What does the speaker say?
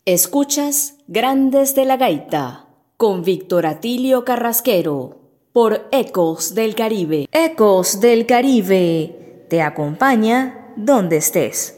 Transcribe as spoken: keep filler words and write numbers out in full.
Escuchas Grandes de la Gaita con Víctor Atilio Carrasquero por Ecos del Caribe. Ecos del Caribe te acompaña donde estés.